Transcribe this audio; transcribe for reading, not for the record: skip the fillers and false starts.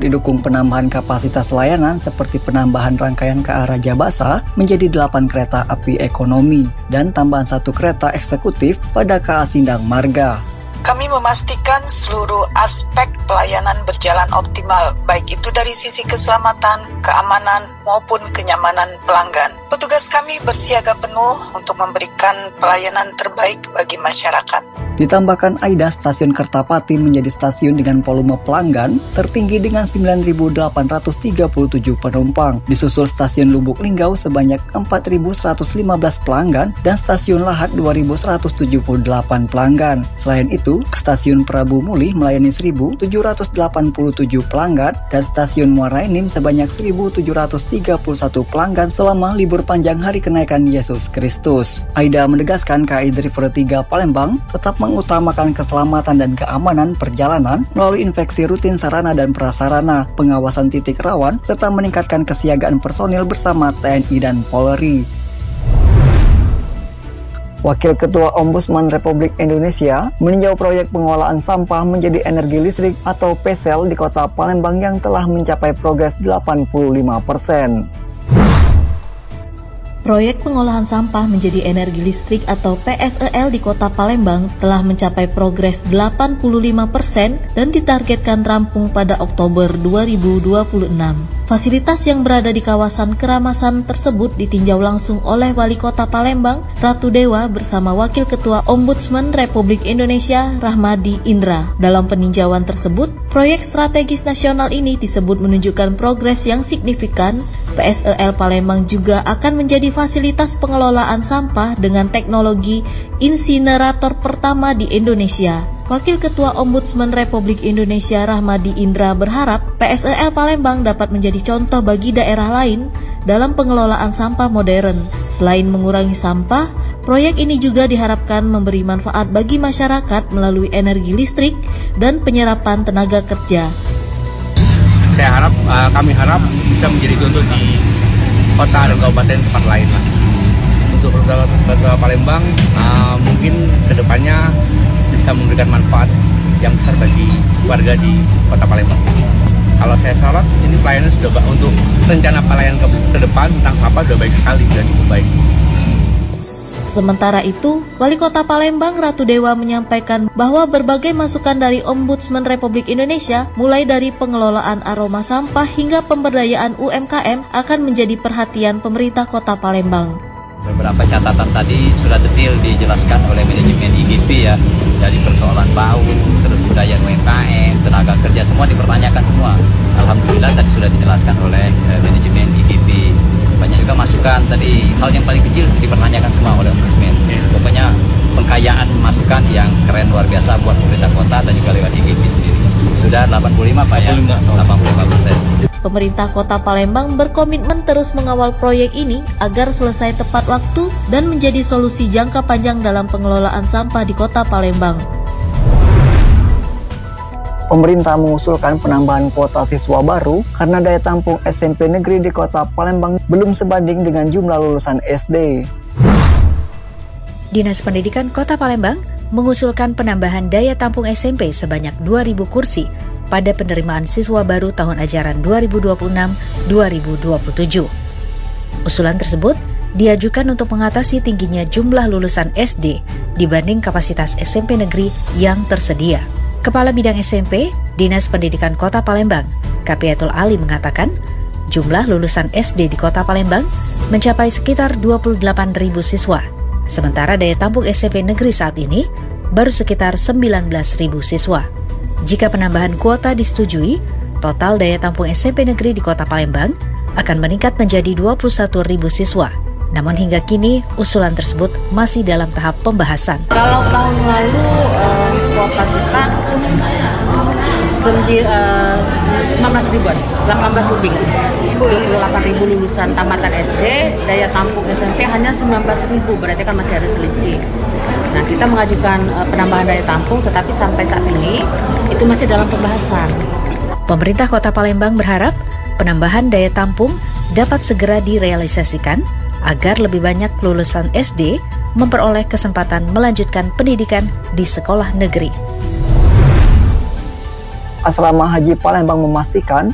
didukung penambahan kapasitas layanan seperti penambahan rangkaian KA Raja Basa menjadi 8 kereta api ekonomi dan tambahan 1 kereta eksekutif pada KA Sindang Marga. Kami memastikan seluruh aspek pelayanan berjalan optimal, baik itu dari sisi keselamatan, keamanan, maupun kenyamanan pelanggan. Petugas kami bersiaga penuh untuk memberikan pelayanan terbaik bagi masyarakat. Ditambahkan AIDA, stasiun Kertapati menjadi stasiun dengan volume pelanggan tertinggi dengan 9.837 penumpang. Disusul stasiun Lubuk Linggau sebanyak 4.115 pelanggan dan stasiun Lahat 2.178 pelanggan. Selain itu, stasiun Prabu Mulih melayani 1.787 pelanggan dan stasiun Muara Enim sebanyak 1.731 pelanggan selama libur panjang hari kenaikan Yesus Kristus. AIDA menegaskan KAI Driver 3 Palembang tetap mengutamakan keselamatan dan keamanan perjalanan melalui inspeksi rutin sarana dan prasarana, pengawasan titik rawan, serta meningkatkan kesiagaan personil bersama TNI dan Polri. Wakil Ketua Ombudsman Republik Indonesia meninjau proyek pengolahan sampah menjadi energi listrik atau PSEL di Kota Palembang yang telah mencapai progres 85%. Proyek pengolahan sampah menjadi energi listrik atau PSEL di Kota Palembang telah mencapai progres 85% dan ditargetkan rampung pada Oktober 2026. Fasilitas yang berada di kawasan keramasan tersebut ditinjau langsung oleh Wali Kota Palembang, Ratu Dewa bersama Wakil Ketua Ombudsman Republik Indonesia, Rahmadi Indra. Dalam peninjauan tersebut, proyek strategis nasional ini disebut menunjukkan progres yang signifikan. PSEL Palembang juga akan menjadi fasilitas pengelolaan sampah dengan teknologi insinerator pertama di Indonesia. Wakil Ketua Ombudsman Republik Indonesia Rahmadi Indra berharap PSEL Palembang dapat menjadi contoh bagi daerah lain dalam pengelolaan sampah modern. Selain mengurangi sampah, proyek ini juga diharapkan memberi manfaat bagi masyarakat melalui energi listrik dan penyerapan tenaga kerja. Kami harap bisa menjadi contoh di kota dan kabupaten tempat lain. Untuk Kota Palembang mungkin kedepannya bisa memberikan manfaat yang besar bagi warga di Kota Palembang. Kalau saya sorot, ini pelayanan sudah untuk rencana pelayanan ke depan tentang sampah sudah baik sekali, sudah cukup baik. Sementara itu, Wali Kota Palembang Ratu Dewa menyampaikan bahwa berbagai masukan dari Ombudsman Republik Indonesia, mulai dari pengelolaan aroma sampah hingga pemberdayaan UMKM, akan menjadi perhatian pemerintah Kota Palembang. Beberapa catatan tadi sudah detail dijelaskan oleh manajemen IGP ya, dari persoalan bau, terus budaya UMKM, tenaga kerja, semua dipertanyakan semua. Alhamdulillah tadi sudah dijelaskan oleh manajemen IGP. Banyak juga masukan tadi, hal yang paling kecil dipertanyakan semua oleh Ombudsman. Pokoknya pengkayaan masukan yang keren luar biasa buat pemerintah kota dan juga lewat IGP sendiri. Sudah 85 Pak ya, 85%. Pemerintah Kota Palembang berkomitmen terus mengawal proyek ini agar selesai tepat waktu dan menjadi solusi jangka panjang dalam pengelolaan sampah di Kota Palembang. Pemerintah mengusulkan penambahan kuota siswa baru karena daya tampung SMP negeri di Kota Palembang belum sebanding dengan jumlah lulusan SD. Dinas Pendidikan Kota Palembang mengusulkan penambahan daya tampung SMP sebanyak 2.000 kursi pada penerimaan siswa baru tahun ajaran 2026-2027. Usulan tersebut diajukan untuk mengatasi tingginya jumlah lulusan SD dibanding kapasitas SMP negeri yang tersedia. Kepala Bidang SMP, Dinas Pendidikan Kota Palembang, Kapiatul Ali mengatakan, jumlah lulusan SD di Kota Palembang mencapai sekitar 28.000 siswa, sementara daya tampung SMP negeri saat ini baru sekitar 19.000 siswa. Jika penambahan kuota disetujui, total daya tampung SMP negeri di Kota Palembang akan meningkat menjadi 21.000 siswa. Namun hingga kini, usulan tersebut masih dalam tahap pembahasan. Kalau tahun lalu kuota kita 19 ribuan, 18 lebih. 8.000 lulusan tamatan SD, daya tampung SMP hanya 19.000, berarti kan masih ada selisih. Nah, kita mengajukan penambahan daya tampung, tetapi sampai saat ini itu masih dalam pembahasan. Pemerintah Kota Palembang berharap penambahan daya tampung dapat segera direalisasikan agar lebih banyak lulusan SD memperoleh kesempatan melanjutkan pendidikan di sekolah negeri. Asrama Haji Palembang memastikan